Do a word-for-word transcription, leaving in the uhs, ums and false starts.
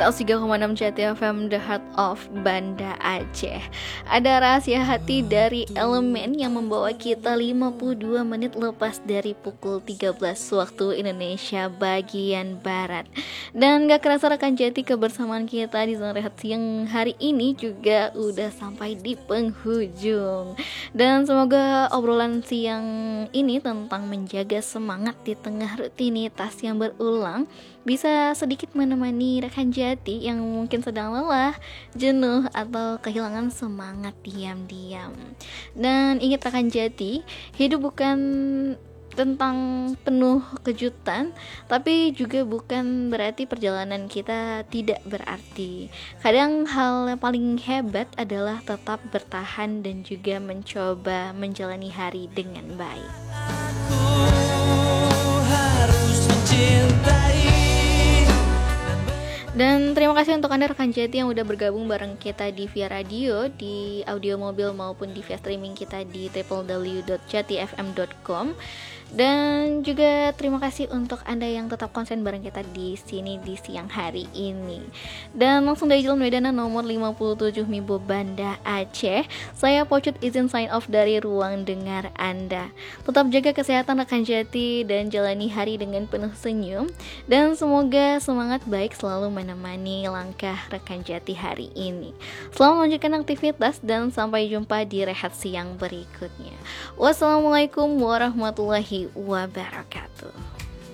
seratus tiga koma enam Jati F M, The Heart of Banda Aceh. Ada rahasia hati dari Elemen yang membawa kita lima puluh dua menit lepas dari pukul tiga belas waktu Indonesia bagian Barat. Dan gak kerasa rekan Jati, kebersamaan kita di Zona Rehat siang hari ini juga udah sampai di penghujung. Dan semoga obrolan siang ini tentang menjaga semangat di tengah rutinitas yang berulang bisa sedikit menemani rekan Jati yang mungkin sedang lelah, jenuh, atau kehilangan semangat diam-diam. Dan ingat rekan Jati, hidup bukan tentang penuh kejutan, tapi juga bukan berarti perjalanan kita tidak berarti. Kadang hal yang paling hebat adalah tetap bertahan dan juga mencoba menjalani hari dengan baik. Aku harus mencintai. Dan terima kasih untuk Anda rekan Jati yang udah bergabung bareng kita di via radio, di audio mobil maupun di via streaming kita di w w w dot jati f m dot com. Dan juga terima kasih untuk Anda yang tetap konsen bareng kita di sini di siang hari ini. Dan langsung dari Jalan Medana nomor lima puluh tujuh Mibo Banda Aceh, saya Pocut izin sign off dari ruang dengar Anda. Tetap jaga kesehatan rekan Jati dan jalani hari dengan penuh senyum. Dan semoga semangat baik selalu menemani langkah rekan Jati hari ini. Selamat melanjutkan aktivitas dan sampai jumpa di rehat siang berikutnya. Wassalamualaikum warahmatullahi wabarakatuh.